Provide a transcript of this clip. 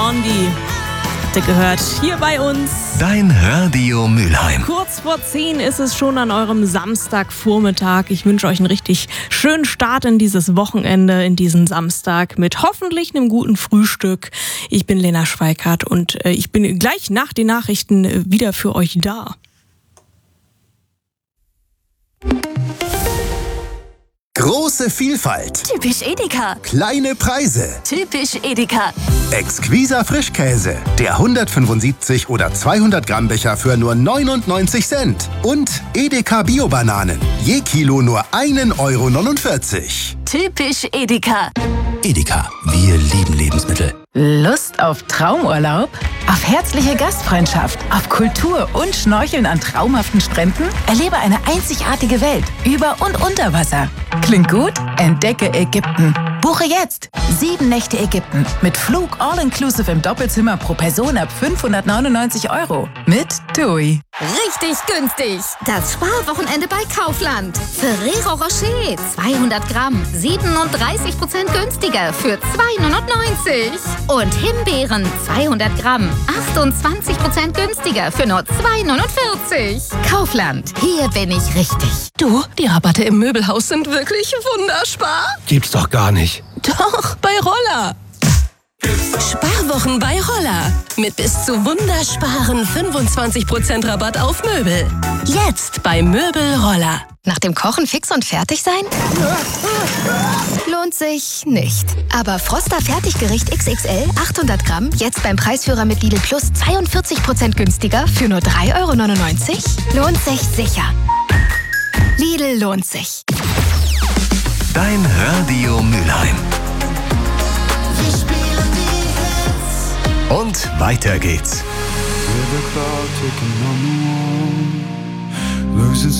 Blondie. Habt ihr gehört, hier bei uns. Dein Radio Mülheim. Kurz vor 10 ist es schon an eurem Samstagvormittag. Ich wünsche euch einen richtig schönen Start in dieses Wochenende, in diesen Samstag mit hoffentlich einem guten Frühstück. Ich bin Lena Schweikart und ich bin gleich nach den Nachrichten wieder für euch da. Große Vielfalt. Typisch Edeka. Kleine Preise. Typisch Edeka. Exquiser Frischkäse. Der 175 oder 200 Gramm Becher für nur 99 Cent. Und Edeka Bio-Bananen. Je Kilo nur 1,49 Euro. Typisch Edeka. Edeka, wir lieben Lebensmittel. Lust auf Traumurlaub? Auf herzliche Gastfreundschaft? Auf Kultur und Schnorcheln an traumhaften Stränden? Erlebe eine einzigartige Welt über und unter Wasser. Klingt gut? Entdecke Ägypten. Buche jetzt 7 Nächte Ägypten mit Flug all-inclusive im Doppelzimmer pro Person ab 599 € mit TUI. Richtig günstig. Das Sparwochenende bei Kaufland. Ferrero Rocher 200 Gramm 37% günstiger für 2,99 €. Und Himbeeren 200 Gramm 28% günstiger für nur 2,49 €. Kaufland, hier bin ich richtig. Du, die Rabatte im Möbelhaus sind wirklich wunderspar. Gibt's doch gar nicht. Doch, bei Roller. Sparwochen bei Roller. Mit bis zu wundersparen 25% Rabatt auf Möbel. Jetzt bei Möbel Roller. Nach dem Kochen fix und fertig sein? Lohnt sich nicht. Aber Froster Fertiggericht XXL 800 Gramm jetzt beim Preisführer mit Lidl Plus 42% günstiger für nur 3,99 €? Lohnt sich sicher. Lidl lohnt sich. Dein Radio Mülheim. Wir spielen die Hits. Und weiter geht's. With the clock ticking on the wall, losing